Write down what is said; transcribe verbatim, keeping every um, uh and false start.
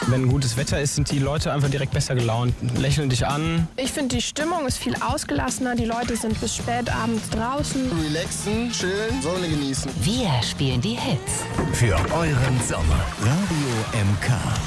Wenn gutes Wetter ist, sind die Leute einfach direkt besser gelaunt, lächeln dich an. Ich finde, die Stimmung ist viel ausgelassener. Die Leute sind bis spät abends draußen. Relaxen, chillen, Sonne genießen. Wir spielen die Hits. Für euren Sommer. Radio M K.